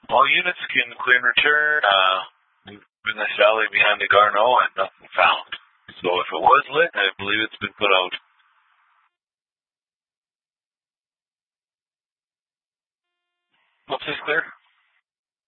All units can clear and return. We've been in this valley behind the Garneau and nothing found. So if it was lit, I believe it's been put out. What's this, clear?